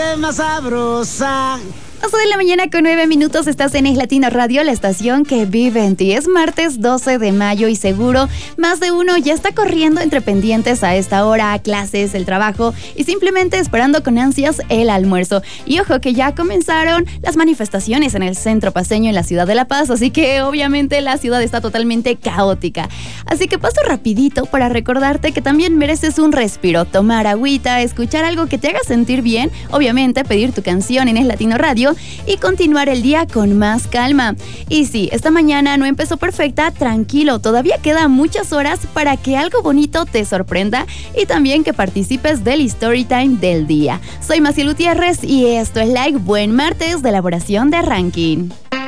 más sabrosa. 11 de la mañana con 9 minutos, estás en Es Latino Radio, la estación que vive en ti. Es martes 12 de mayo y seguro más de uno ya está corriendo entre pendientes a esta hora, a clases, el trabajo y simplemente esperando con ansias el almuerzo. Y ojo que ya comenzaron las manifestaciones en el centro paceño en la ciudad de La Paz, así que obviamente la ciudad está totalmente caótica. Así que paso rapidito para recordarte que también mereces un respiro, tomar agüita, escuchar algo que te haga sentir bien, obviamente pedir tu canción en Es Latino Radio y continuar el día con más calma. Y sí, esta mañana no empezó perfecta, tranquilo, todavía quedan muchas horas para que algo bonito te sorprenda y también que participes del Storytime del día. Soy Maciel Gutiérrez y esto es Like Buen Martes de elaboración de ranking.